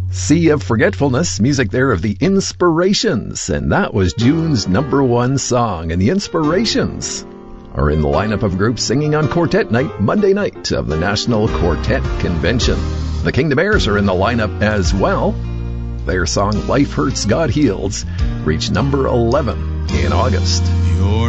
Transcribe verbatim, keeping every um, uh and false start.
Sea of Forgetfulness, music there of the Inspirations, and that was June's number one song. And the Inspirations are in the lineup of groups singing on Quartet Night, Monday night of the National Quartet Convention. The Kingdom Airs are in the lineup as well. Their song Life Hurts, God Heals reached number eleven in August. Your